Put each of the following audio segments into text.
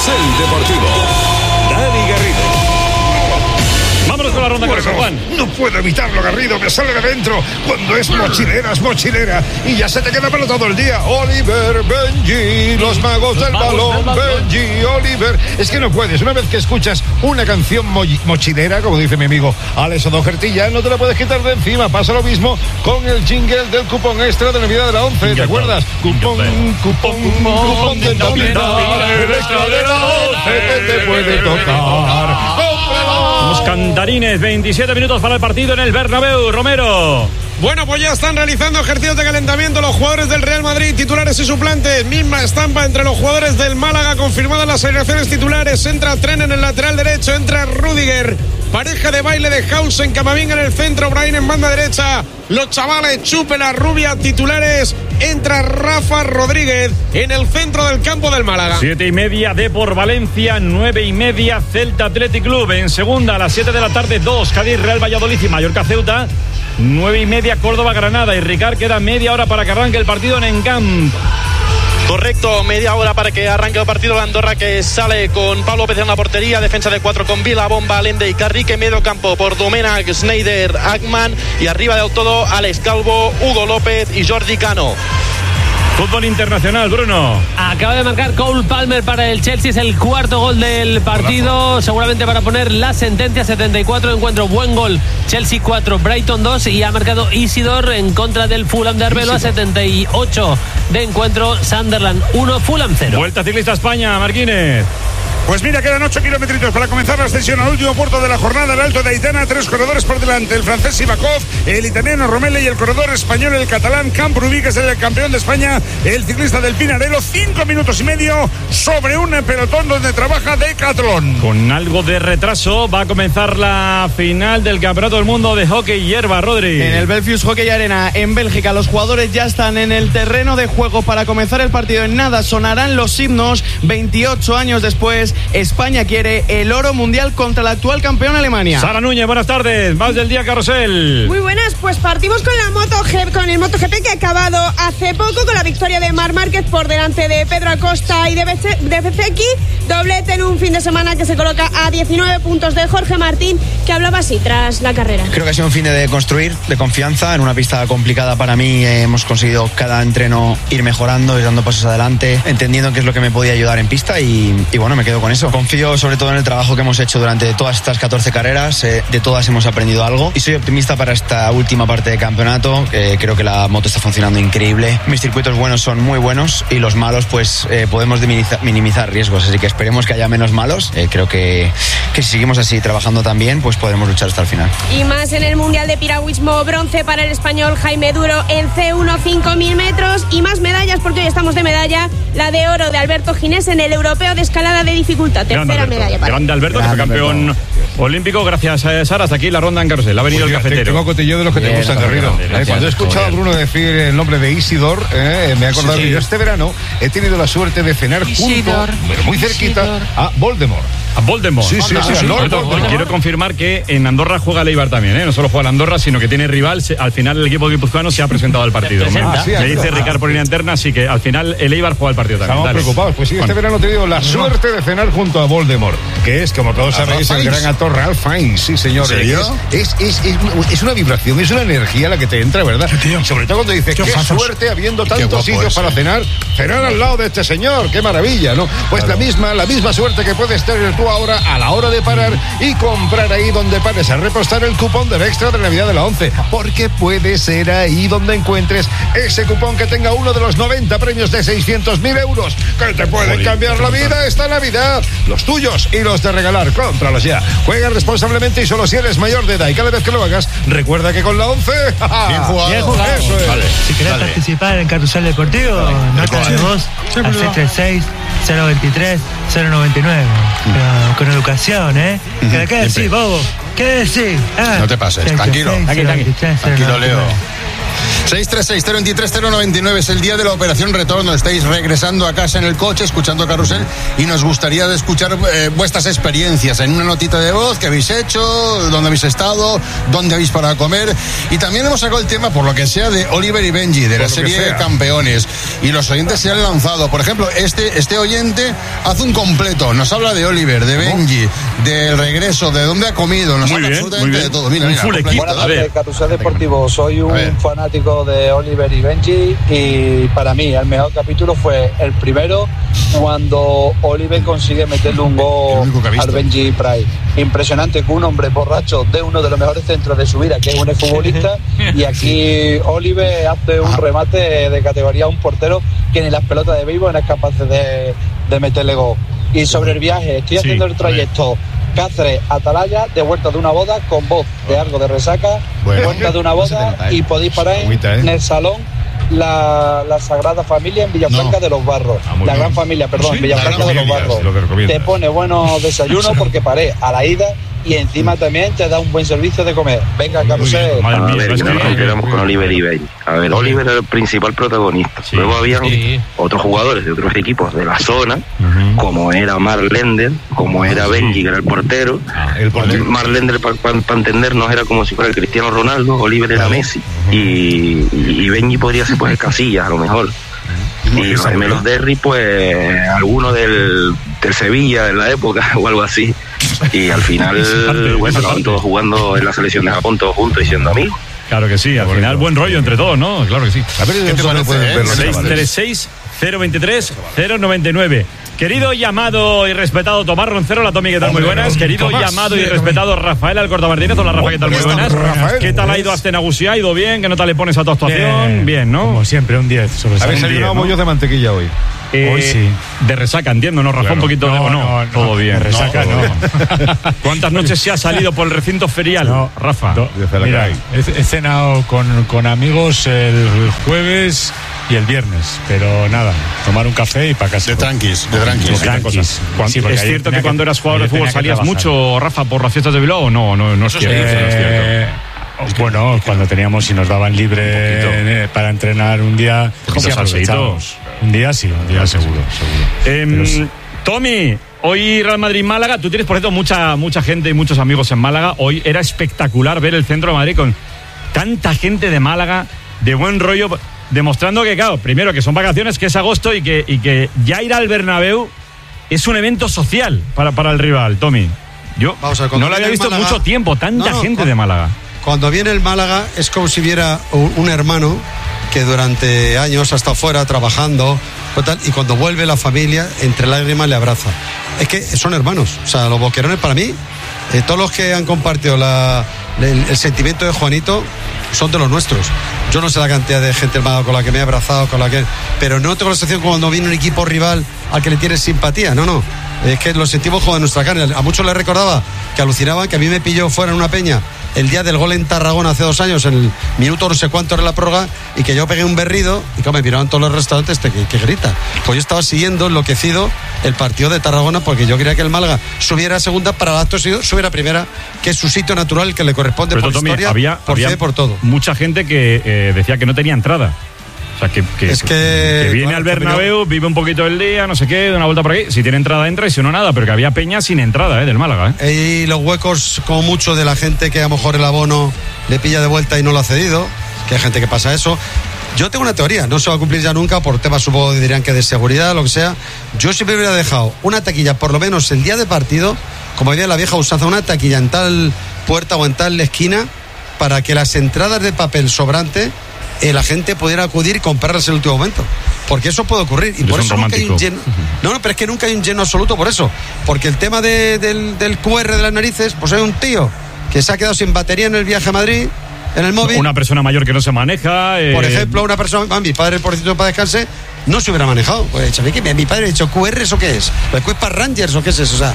Carrusel Deportivo. Dani Garrido. Vámonos con la ronda, Juan. No puedo evitarlo, Garrido, me sale de dentro. Cuando es mochilera. Y ya se te queda pelo todo el día. Oliver, Benji, los magos del balón. Benji, Oliver. Es que no puedes. Una vez que escuchas una canción mochilera, como dice mi amigo Alex O'Doherty, ya no te la puedes quitar de encima. Pasa lo mismo con el jingle del cupón extra de Navidad de la 11. ¿Te acuerdas? Cupón de Navidad. El extra de la 11 que te puede tocar. Los cantarines, 27 minutos para el partido en el Bernabéu. Romero. Bueno, pues ya están realizando ejercicios de calentamiento los jugadores del Real Madrid, titulares y suplentes. Misma estampa entre los jugadores del Málaga, confirmadas las alineaciones titulares. Entra Tren en el lateral derecho, entra Rüdiger. Pareja de baile de Hausen, Camavinga en el centro, Brahim en banda derecha. Los chavales, Chupe, la rubia, titulares. Entra Rafa Rodríguez en el centro del campo del Málaga. 7:30 Depor Valencia, 9:30 Celta Athletic Club. En segunda, a las 7 de la tarde, 2 Cádiz Real Valladolid y Mallorca Ceuta. 9:30 Córdoba Granada. Y Ricard, queda media hora para que arranque el partido en Encamp. Correcto, media hora para que arranque el partido. La Andorra, que sale con Pablo Pérez en la portería, defensa de 4 con Vila, Bomba, Allende y Carrique, medio campo por Domènech, Sneijder, Ackman, y arriba del todo Alex Calvo, Hugo López y Jordi Cano. Fútbol internacional, Bruno. Acaba de marcar Cole Palmer para el Chelsea, es el cuarto gol del partido, seguramente para poner la sentencia. 74 de encuentro, buen gol. Chelsea 4, Brighton 2, y ha marcado Isidor en contra del Fulham de Arbeloa. 78 de encuentro, Sunderland 1, Fulham 0. Vuelta Ciclista España, Marquínez. Pues mira, quedan 8 kilometritos para comenzar la ascensión al último puerto de la jornada, el Alto de Aitana. 3 corredores por delante, el francés Sivakov, el italiano Romele y el corredor español, el catalán Camprubí, que es el campeón de España, el ciclista del Pinarello. 5 minutos y medio sobre un pelotón donde trabaja Decathlon. Con algo de retraso va a comenzar la final del Campeonato del Mundo de Hockey Hierba, Rodri. En el Belfius Hockey Arena, en Bélgica, los jugadores ya están en el terreno de juego para comenzar el partido. En nada sonarán los himnos. 28 años después, España quiere el oro mundial contra la actual campeona Alemania. Sara Núñez, buenas tardes. Más del día, Carrusel. Muy buenas, pues partimos con el MotoGP, que ha acabado hace poco con la victoria de Marc Márquez por delante de Pedro Acosta y de Bezzecchi. Doblete en un fin de semana que se coloca a 19 puntos de Jorge Martín, que hablaba así tras la carrera. Creo que ha sido un fin de construir, de confianza, en una pista complicada para mí. Hemos conseguido cada entreno ir mejorando, ir dando pasos adelante, entendiendo qué es lo que me podía ayudar en pista y bueno, me quedo con eso. Confío sobre todo en el trabajo que hemos hecho durante todas estas 14 carreras, de todas hemos aprendido algo y soy optimista para esta última parte de campeonato. Creo que la moto está funcionando increíble, mis circuitos buenos son muy buenos y los malos pues podemos minimizar riesgos, así que esperemos que haya menos malos. Creo que si seguimos así trabajando también pues podremos luchar hasta el final. Y más en el Mundial de Piragüismo, bronce para el español Jaime Duro en C1 5.000 metros y más medallas, porque hoy estamos de medalla, la de oro de Alberto Ginés en el Europeo de Escalada de Dificultad. Tercera medalla para grande Alberto, que fue campeón olímpico. Gracias, Sara. Hasta aquí la ronda en Carrusel. Ha venido el cafetero. Tengo cotilleo de los que te gustan, Garrido. Cuando he escuchado a Bruno decir el nombre de Isidor, me he acordado que yo este verano he tenido la suerte de cenar junto, muy cerquita, a Voldemort. A Voldemort. Sí. Quiero confirmar que en Andorra juega el Eibar también, No solo juega el Andorra, sino que tiene rival. Al final el equipo guipuzcoano se ha presentado al partido. Me dice Ricard por línea interna, así que al final el Eibar juega el partido también. Estamos preocupados. Pues sí, este verano he tenido la suerte de cenar junto a Voldemort, que es, como todos sabéis, el gran actor Ralph Fiennes. Sí, señor. Es una vibración, es una energía la que te entra, ¿verdad? Sobre todo cuando dices, qué suerte habiendo tantos sitios para cenar al lado de este señor, qué maravilla, ¿no? Pues la misma suerte que puedes tener tú ahora a la hora de parar y comprar ahí donde pares a repostar el cupón del extra de Navidad de la 11, porque puede ser ahí donde encuentres ese cupón que tenga uno de los 90 premios de 600.000 euros que te pueden cambiar la vida esta Navidad, los tuyos y los de regalar. Cómpralos ya. Juega responsablemente y solo si eres mayor de edad, y cada vez que lo hagas recuerda que con la 11 bien jugado. Eso es. Vale. Si querés participar en Carrusel Deportivo, nota de voz al 636 023 099. Pero con educación, ¿Qué decís, bobo? ¿Qué decís? No te pases, tranquilo. Tranquilo, Leo. 636-023-099 es el día de la operación retorno. Estáis regresando a casa en el coche, escuchando Carrusel, y nos gustaría de escuchar vuestras experiencias en una notita de voz que habéis hecho, dónde habéis estado, dónde habéis parado a comer. Y también hemos sacado el tema, por lo que sea, de Oliver y Benji, de la serie de Campeones. Y los oyentes se han lanzado. Por ejemplo, este oyente hace un completo. Nos habla de Oliver, de Benji, del regreso, de dónde ha comido. Nos habla absolutamente de todo. Mira, Buenas tardes, Carrusel Deportivo. Soy un fanático de Oliver y Benji, y para mí el mejor capítulo fue el primero, cuando Oliver consigue meterle un gol al Benji Price. Impresionante que un hombre borracho dé uno de los mejores centros de su vida, que es un futbolista, y aquí Oliver hace un remate de categoría a un portero que ni las pelotas de béisbol es capaz de meterle gol. Y sobre el viaje, estoy haciendo el trayecto Cáceres-Atalaya, de vuelta de una boda, con voz de algo de resaca, vuelta de una boda, y podéis parar en el salón la Sagrada Familia en Villafranca de los Barros. La Gran Familia, perdón, en Villafranca de los Barros. Te pone buenos desayunos porque paré a la ida, y encima también te da un buen servicio de comer. Venga, Carrusel. A ver, nos quedamos con Oliver y Benji. A ver, Oliver era el principal protagonista. Luego habían otros jugadores de otros equipos de la zona, como era Mark Lender, como era Benji, que era el portero. Mark Lender, para entendernos, era como si fuera el Cristiano Ronaldo. Oliver era Messi. Y Benji podría ser pues el Casillas, a lo mejor. Y los gemelos Derry, pues alguno del Sevilla en la época o algo así. Y al final, bueno, estaban todos jugando en la selección de Japón, todos juntos y siendo amigos. Claro que sí, al final buen rollo entre todos, ¿no? Claro que sí. A ver, ¿qué te parece? 636-023-099. Querido y amado y respetado Tomás Roncero, la Tomi, ¿qué tal? Muy buenas. Querido y amado y respetado Rafael Alcorta Martínez, hola Rafa, ¿qué tal? Muy buenas. ¿Qué tal ha ido hasta Nagusia? ¿Ha ido bien? ¿Qué nota le pones a tu actuación? Bien, ¿no? Como siempre, un 10 sobre ¿Habéis salido bollos de mantequilla hoy? Hoy sí. De resaca, entiendo, ¿no, Rafa? Claro. Un poquito no, todo bien. De resaca no. ¿Cuántas noches se ha salido por el recinto ferial, Rafa? Mira, he cenado con amigos el jueves y el viernes, pero nada, tomar un café y para casa. De tranquis. Sí, ¿es cierto que cuando eras jugador de fútbol salías mucho, Rafa, por las fiestas de Bilbao o no? No es cierto. Bueno, cuando teníamos, si nos daban libre para entrenar un día, un día seguro. Tommy, hoy Real Madrid-Málaga, tú tienes por cierto mucha gente y muchos amigos en Málaga. Hoy era espectacular ver el centro de Madrid con tanta gente de Málaga, de buen rollo, demostrando que, claro, primero que son vacaciones, que es agosto, y que ya ir al Bernabéu es un evento social para el rival, Tommy. Yo no lo había visto en mucho tiempo, tanta gente de Málaga. Cuando viene el Málaga es como si viera un hermano que durante años ha estado fuera trabajando, y cuando vuelve la familia, entre lágrimas le abraza. Es que son hermanos, o sea, los boquerones para mí, todos los que han compartido el sentimiento de Juanito son de los nuestros. Yo no sé la cantidad de gente hermana con la que me he abrazado, pero no tengo la sensación cuando viene un equipo rival al que le tienes simpatía, no. Es que lo sentimos como de nuestra carne. A muchos les recordaba que alucinaban que a mí me pilló fuera en una peña el día del gol en Tarragona hace 2 años, en el minuto no sé cuánto era la prórroga, y que yo pegué un berrido y que me miraban todos los restaurantes que grita. Pues yo estaba siguiendo enloquecido el partido de Tarragona, porque yo quería que el Málaga subiera a segunda, para el acto seguido subiera a primera, que es su sitio natural, que le corresponde. Pero por historia, por fe, por todo. Mucha gente que decía que no tenía entrada. O sea, que viene al Bernabéu, vive un poquito el día, no sé qué, de una vuelta por aquí. Si tiene entrada, entra, y si no, nada. Pero que había peña sin entrada, del Málaga. Y los huecos, como mucho, de la gente que a lo mejor el abono le pilla de vuelta y no lo ha cedido, que hay gente que pasa eso. Yo tengo una teoría, no se va a cumplir ya nunca por temas, supongo, dirían que de seguridad, lo que sea. Yo siempre hubiera dejado una taquilla, por lo menos el día de partido, como decía la vieja usanza, una taquilla en tal puerta o en tal esquina, para que las entradas de papel sobrante la gente pudiera acudir y comprarlas en el último momento, porque eso puede ocurrir, y por eso nunca hay un lleno. No, pero es que nunca hay un lleno absoluto por eso, porque el tema del QR de las narices, pues hay un tío que se ha quedado sin batería en el viaje a Madrid, en el móvil. Una persona mayor que no se maneja. Por ejemplo, una persona, mi padre, por cierto, para descanse, no se hubiera manejado. Pues, ¿sabéis qué? Mi padre ha dicho, ¿QR eso qué es? ¿Lo Quick Pass Rangers o qué es eso? O sea,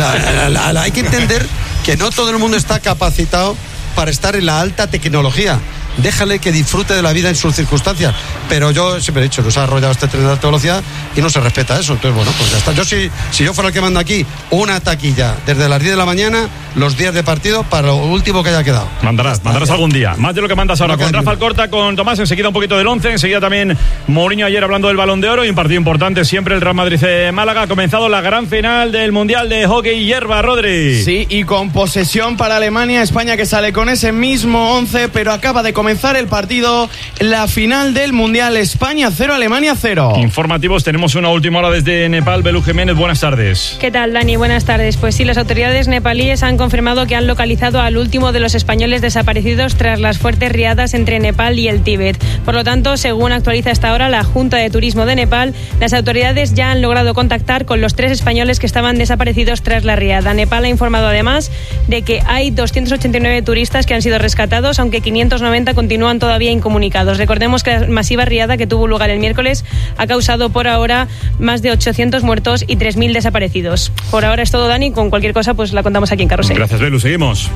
hay que entender que no todo el mundo está capacitado para estar en la alta tecnología. Déjale que disfrute de la vida en sus circunstancias. Pero yo siempre he dicho, nos ha arrollado este tren de alta velocidad y no se respeta eso. Entonces, bueno, pues ya está. Yo si yo fuera el que manda aquí una taquilla desde las 10 de la mañana, los días de partido para lo último que haya quedado. Mandarás algún día. Más de lo que mandas ahora con Rafa Alcorta, con Tomás. Enseguida un poquito del 11. Enseguida también Mourinho ayer hablando del Balón de Oro. Y un partido importante siempre el Real Madrid-Málaga. Ha comenzado la gran final del Mundial de Hockey Hierba, Rodri. Sí, y con posesión para Alemania. España que sale con ese mismo 11, pero acaba de comenzar el partido. La final del Mundial. España 0, Alemania 0. Informativos. Tenemos una última hora desde Nepal. Belú Jiménez, buenas tardes. ¿Qué tal, Dani? Buenas tardes. Pues sí, las autoridades nepalíes han confirmado que han localizado al último de los españoles desaparecidos tras las fuertes riadas entre Nepal y el Tíbet. Por lo tanto, según actualiza hasta ahora la Junta de Turismo de Nepal, las autoridades ya han logrado contactar con los 3 españoles que estaban desaparecidos tras la riada. Nepal ha informado además de que hay 289 turistas que han sido rescatados, aunque 590 continúan todavía incomunicados. Recordemos que la masiva riada que tuvo lugar el miércoles ha causado por ahora más de 800 muertos y 3.000 desaparecidos. Por ahora es todo, Dani. Con cualquier cosa pues la contamos aquí en Carrusel. Gracias, Belu. Seguimos.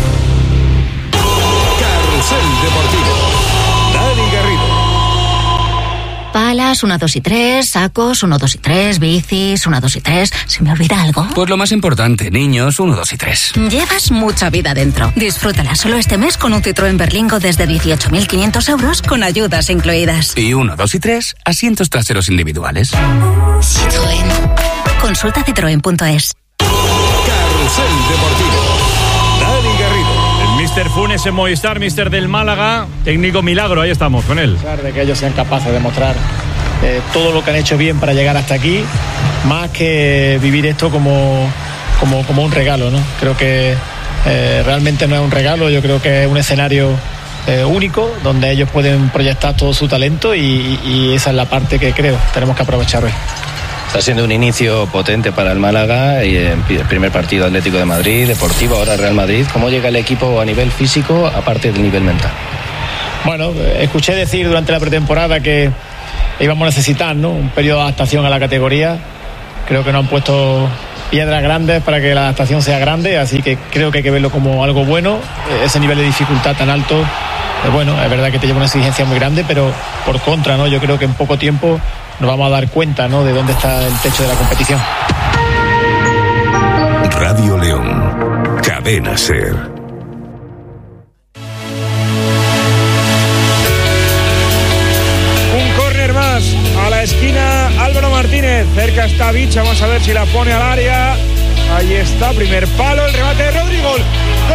Carrusel Deportivo. Dani Garrido. Palas, 1, 2 y 3, sacos, 1, 2 y 3, bicis, 1, 2 y 3. ¿Se me olvida algo? Pues lo más importante, niños, 1, 2 y 3. Llevas mucha vida dentro. Disfrútala solo este mes con un Citroën Berlingo desde 18.500 euros con ayudas incluidas. Y 1, 2 y 3, asientos traseros individuales. Citroën. Consulta citroen.es. Carrusel Deportivo. Dani Garrido. El Mr. Funes en Movistar, Mr. del Málaga, técnico milagro, ahí estamos con él. De que ellos sean capaces de mostrar todo lo que han hecho bien para llegar hasta aquí, más que vivir esto como un regalo, ¿no? Creo que realmente no es un regalo, yo creo que es un escenario único donde ellos pueden proyectar todo su talento y esa es la parte que creo tenemos que aprovechar hoy. Está siendo un inicio potente para el Málaga y el primer partido Atlético de Madrid, Deportivo, ahora Real Madrid. ¿Cómo llega el equipo a nivel físico, aparte del nivel mental? Bueno, escuché decir durante la pretemporada que íbamos a necesitar, ¿no?, un periodo de adaptación a la categoría. Creo que nos han puesto piedras grandes para que la adaptación sea grande, así que creo que hay que verlo como algo bueno. Ese nivel de dificultad tan alto, bueno, es verdad que te lleva una exigencia muy grande, pero por contra, ¿no?, yo creo que en poco tiempo nos vamos a dar cuenta, ¿no?, de dónde está el techo de la competición. Radio León. Cadena SER. Un córner más a la esquina. Álvaro Martínez. Cerca está Bicha. Vamos a ver si la pone al área. Ahí está. Primer palo. El remate de Rodri. Gol.